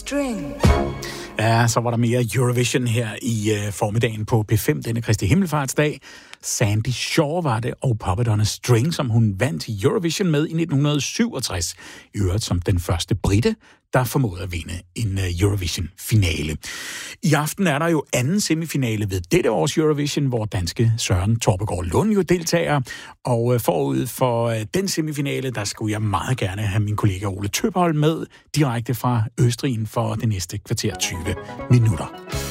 String. Ja, så var der mere Eurovision her i formiddagen på P5 denne Kristi Himmelfartsdag. Sandy Shaw var det, og Puppet on a String, som hun vandt Eurovision med i 1967. I øvrigt som den første brite, der formåede at vinde en Eurovision-finale. I aften er der jo anden semifinale ved dette års Eurovision, hvor danske Søren Torpegaard Lund jo deltager. Og forud for den semifinale, der skulle jeg meget gerne have min kollega Ole Tøpholm med direkte fra Østrig for det næste kvarter 20 minutter.